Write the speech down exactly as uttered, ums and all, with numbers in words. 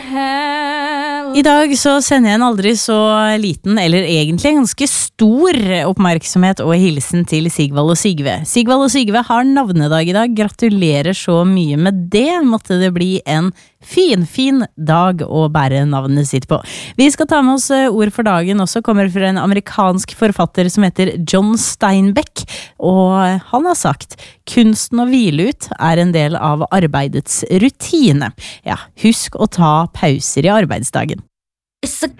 hell. I dag så sender jeg en aldri så liten, eller egentlig en ganske stor oppmerksomhet og hilsen til Sigvald og Sigve. Sigvald og Sigve har navnedag i dag, gratulerer så mye med det, måtte det bli en fin, fin dag å bære navnet sitt på. Vi skal ta med oss ord for dagen også, kommer fra en amerikansk forfatter som heter John Steinbeck, og han har sagt, kunsten å hvile ut er en del av arbeidets rutine. Ja, husk å ta pauser i arbeidsdagen.